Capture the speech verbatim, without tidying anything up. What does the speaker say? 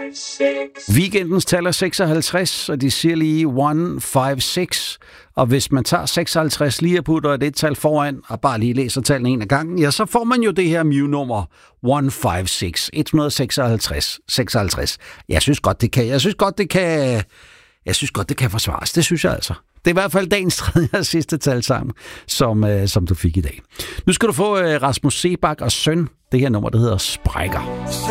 Weekendens tal er seksoghalvtreds, og de siger lige et fem seks. Og hvis man tager seksoghalvtreds lige og putter et et-tal foran, og bare lige læser tallene en af gangen, ja, så får man jo det her Mew-nummer et fem seks, et hundrede seksoghalvtreds, seksoghalvtreds. Jeg synes godt, det kan, jeg synes godt, det kan, jeg synes godt, det kan forsvares. Det synes jeg altså. Det er i hvert fald dagens tredje og sidste tal sammen, som, øh, som du fik i dag. Nu skal du få øh, Rasmus Seebach og Søn. Det her nummer, der hedder Sprækker.